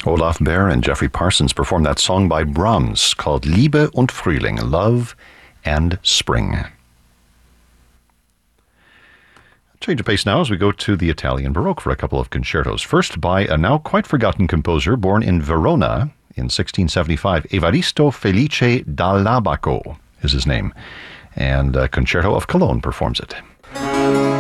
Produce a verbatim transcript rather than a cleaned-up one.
Olaf Behr and Jeffrey Parsons performed that song by Brahms called Liebe und Frühling, Love and Spring. Change of pace now as we go to the Italian Baroque for a couple of concertos. First by a now quite forgotten composer born in Verona in sixteen seventy-five. Evaristo Felice Dall'Abaco is his name. And uh, Concerto of Cologne performs it.